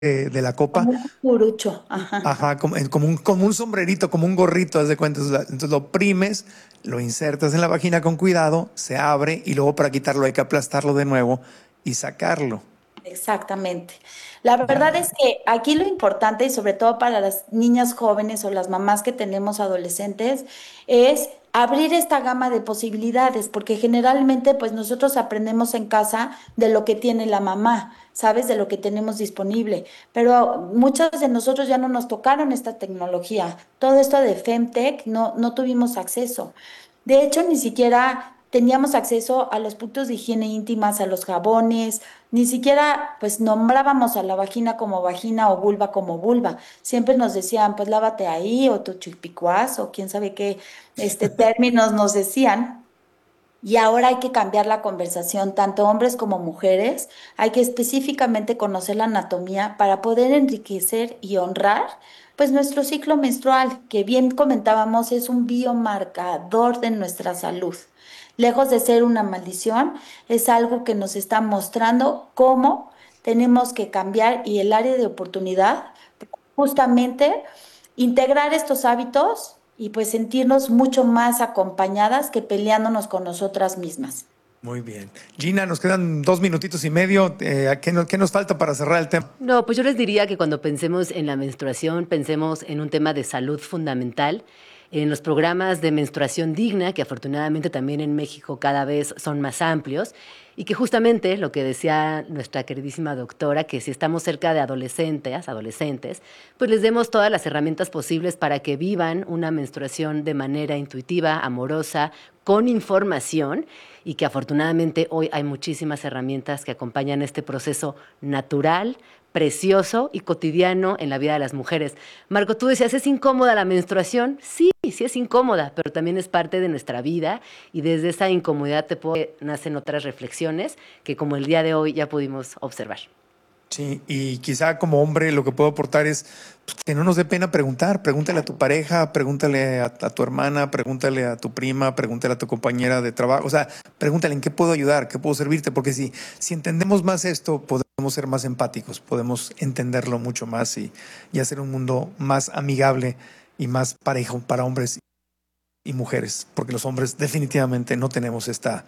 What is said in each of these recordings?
de la copa. Como un curucho, ajá. Ajá, como un sombrerito, como un gorrito, haz de cuenta. Entonces lo oprimes, lo insertas en la vagina con cuidado, se abre y luego para quitarlo hay que aplastarlo de nuevo y sacarlo. Exactamente. La Ya. verdad es que aquí lo importante, y sobre todo para las niñas jóvenes o las mamás que tenemos adolescentes, es abrir esta gama de posibilidades, porque generalmente pues nosotros aprendemos en casa de lo que tiene la mamá, ¿sabes? De lo que tenemos disponible, pero muchos de nosotros ya no nos tocaron esta tecnología. Todo esto de Femtech no tuvimos acceso. De hecho, ni siquiera teníamos acceso a los puntos de higiene íntimas, a los jabones, ni siquiera pues nombrábamos a la vagina o vulva como vulva. Siempre nos decían, pues lávate ahí o tu chipicuás o quién sabe qué términos nos decían. Y ahora hay que cambiar la conversación, tanto hombres como mujeres. Hay que específicamente conocer la anatomía para poder enriquecer y honrar pues nuestro ciclo menstrual, que bien comentábamos es un biomarcador de nuestra salud. Lejos de ser una maldición, es algo que nos está mostrando cómo tenemos que cambiar y el área de oportunidad, justamente integrar estos hábitos y pues sentirnos mucho más acompañadas que peleándonos con nosotras mismas. Muy bien. Gina, nos quedan 2 minutitos y medio. ¿Qué nos falta para cerrar el tema? No, pues yo les diría que cuando pensemos en la menstruación, pensemos en un tema de salud fundamental, en los programas de menstruación digna, que afortunadamente también en México cada vez son más amplios, y que justamente lo que decía nuestra queridísima doctora, que si estamos cerca de adolescentes, pues les demos todas las herramientas posibles para que vivan una menstruación de manera intuitiva, amorosa, con información, y que afortunadamente hoy hay muchísimas herramientas que acompañan este proceso natural, precioso y cotidiano en la vida de las mujeres. Marco, tú decías, ¿es incómoda la menstruación? Sí, sí es incómoda, pero también es parte de nuestra vida y desde esa incomodidad nacen otras reflexiones que como el día de hoy ya pudimos observar. Sí, y quizá como hombre lo que puedo aportar es pues, que no nos dé pena preguntar. Pregúntale a tu pareja, pregúntale a tu hermana, pregúntale a tu prima, pregúntale a tu compañera de trabajo. O sea, pregúntale en qué puedo ayudar, qué puedo servirte, porque si entendemos más esto, podemos ser más empáticos, podemos entenderlo mucho más y hacer un mundo más amigable y más parejo para hombres y mujeres, porque los hombres definitivamente no tenemos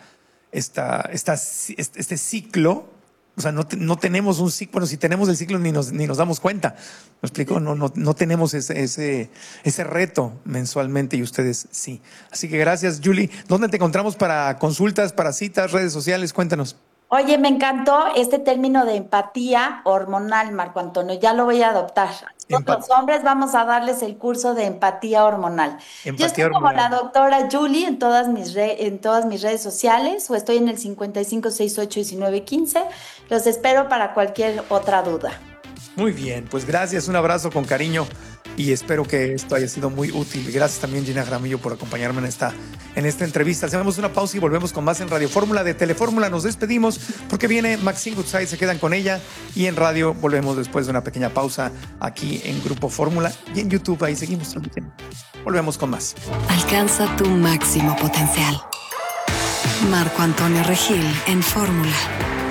este ciclo. O sea, no tenemos un ciclo. Bueno, si tenemos el ciclo ni nos damos cuenta. ¿Me explico? No tenemos ese reto mensualmente y ustedes sí. Así que gracias, Julie. ¿Dónde te encontramos para consultas, para citas, redes sociales? Cuéntanos. Oye, me encantó este término de empatía hormonal, Marco Antonio. Ya lo voy a adoptar. Todos Empa- los hombres vamos a darles el curso de empatía hormonal. Yo estoy empatía como la hormonal. doctora Julie en todas mis redes sociales o estoy en el 55681915. Los espero para cualquier otra duda. Muy bien, pues gracias, un abrazo con cariño y espero que esto haya sido muy útil. Gracias también, Gina Jaramillo, por acompañarme en esta entrevista. Hacemos una pausa y volvemos con más en Radio Fórmula. De Telefórmula nos despedimos porque viene Maxine Goodside, se quedan con ella y en radio volvemos después de una pequeña pausa aquí en Grupo Fórmula y en YouTube, ahí seguimos transmitiendo. Volvemos con más. Alcanza tu máximo potencial. Marco Antonio Regil en Fórmula.